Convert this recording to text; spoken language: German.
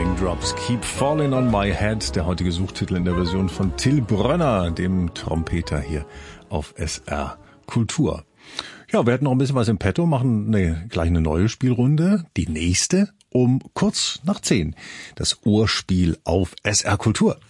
Raindrops Keep Falling on My Head, der heutige Suchtitel in der Version von Till Brönner, dem Trompeter hier auf SR Kultur. Ja, wir hätten noch ein bisschen was im Petto, machen gleich eine neue Spielrunde, die nächste um kurz nach 10. Das Ohrspiel auf SR Kultur.